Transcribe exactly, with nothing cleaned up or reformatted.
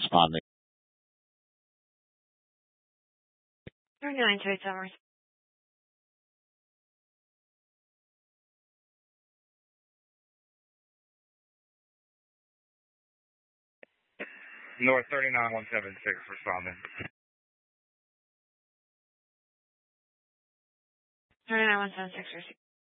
responding. thirty-nine to eight Summers. North thirty-nine one seven six responding. thirty-nine one seven six.